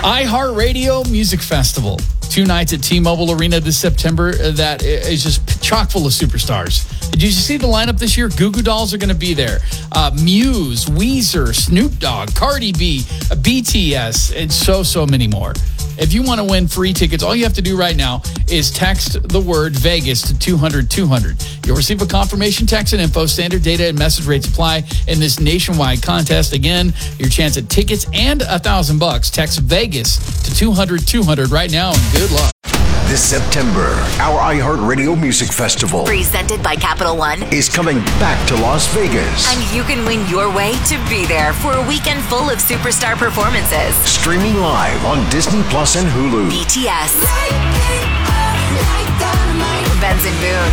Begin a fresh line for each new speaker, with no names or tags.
iHeartRadio Music Festival. 2 nights at T-Mobile Arena this September that is just chock full of superstars. Did you see the lineup this year? Goo Goo Dolls are going to be there. Muse, Weezer, Snoop Dogg, Cardi B, BTS, and so many more. If you want to win free tickets, all you have to do right now is text the word Vegas to 200-200. You'll receive a confirmation text and info. Standard data and message rates apply in this nationwide contest. Again, your chance at tickets and $1,000. Text Vegas to 200-200 right now, and good luck.
This September, our iHeartRadio Music Festival,
presented by Capital One,
is coming back to Las Vegas.
And you can win your way to be there for a weekend full of superstar performances.
Streaming live on Disney Plus and Hulu.
BTS, Benson Boone,